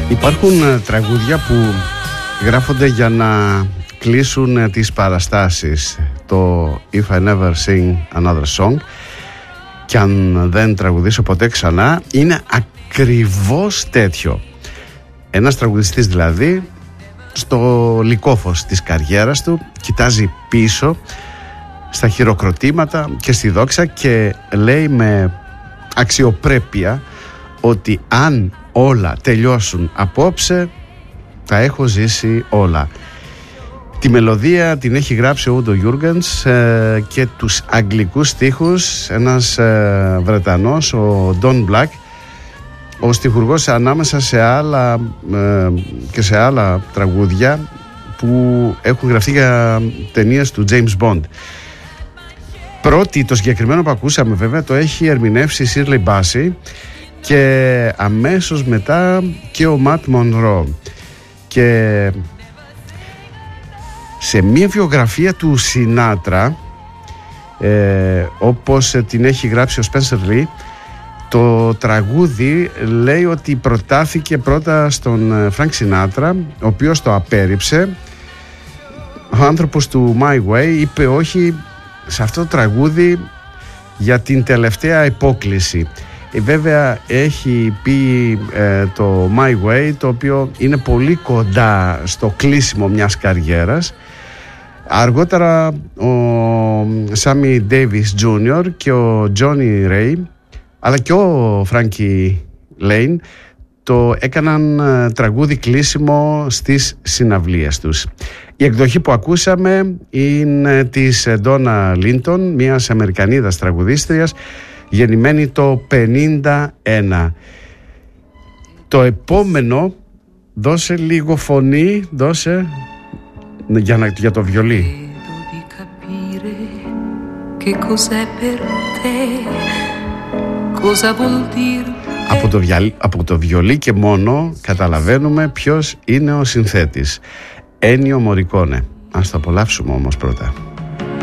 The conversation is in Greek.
Υπάρχουν τραγούδια που γράφονται για να κλείσουν τις παραστάσεις. Το If I Never Sing Another Song, και αν δεν τραγουδήσω ποτέ ξανά, είναι ακριβώς τέτοιο. Ένας τραγουδιστής δηλαδή, στο λυκόφως της καριέρας του, κοιτάζει πίσω στα χειροκροτήματα και στη δόξα και λέει με αξιοπρέπεια ότι αν όλα τελειώσουν απόψε, τα έχω ζήσει όλα. Τη μελωδία την έχει γράψει ο Ούντο Γιούργενς και τους αγγλικούς στίχους ένας Βρετανός, ο Don Black, ο στιχουργός ανάμεσα σε άλλα και σε άλλα τραγούδια που έχουν γραφτεί για ταινίες του James Bond. Πρώτη, το συγκεκριμένο που ακούσαμε βέβαια, το έχει ερμηνεύσει η Shirley Bassey και αμέσως μετά και ο Matt Monro. Και σε μια βιογραφία του Σινάτρα, όπως την έχει γράψει ο Spencer Lee, το τραγούδι λέει ότι προτάθηκε πρώτα στον Frank Sinatra, ο οποίος το απέρριψε. Ο άνθρωπος του My Way είπε όχι σε αυτό το τραγούδι για την τελευταία υπόκληση. Βέβαια έχει πει το My Way, το οποίο είναι πολύ κοντά στο κλείσιμο μιας καριέρας. Αργότερα ο Sammy Davis Jr. και ο Johnny Ray, αλλά και ο Frankie Lane, το έκαναν τραγούδι κλείσιμο στις συναυλίες τους. Η εκδοχή που ακούσαμε είναι της Donna Linton, μιας Αμερικανίδας τραγουδίστριας, γεννημένη το 51. Το επόμενο, δώσε λίγο φωνή, δώσε για το βιολί. Από το βιολί και μόνο καταλαβαίνουμε ποιος είναι ο συνθέτης. Ennio Morricone. Ας το απολαύσουμε όμως πρώτα.